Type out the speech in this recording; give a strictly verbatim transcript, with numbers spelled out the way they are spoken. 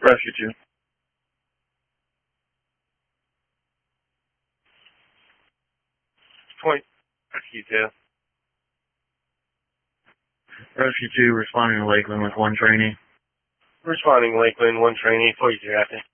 Rescue two. Point. Rescue two. Rescue two responding to Lakeland with one trainee. Responding Lakeland, one trainee, forty-three active.